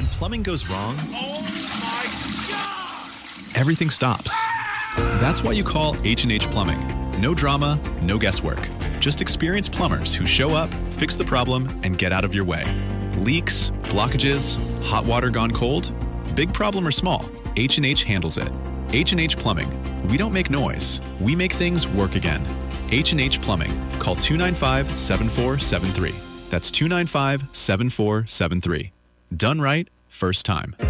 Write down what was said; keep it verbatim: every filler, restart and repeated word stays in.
plumbing goes wrong, Oh my God! everything stops. That's why you call H and H Plumbing. No drama, no guesswork. Just experienced plumbers who show up, fix the problem, and get out of your way. Leaks, blockages, hot water gone cold? Big problem or small, H and H handles it. H and H Plumbing. We don't make noise. We make things work again. H and H Plumbing. Call two nine five, seven four seven three. That's two nine five, seven four seven three. Done right, first time.